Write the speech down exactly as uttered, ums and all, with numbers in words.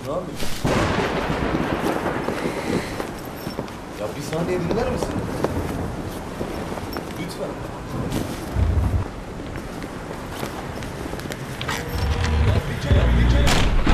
yapıyorsun abi? Ya bir saniye dinler misin? Lütfen.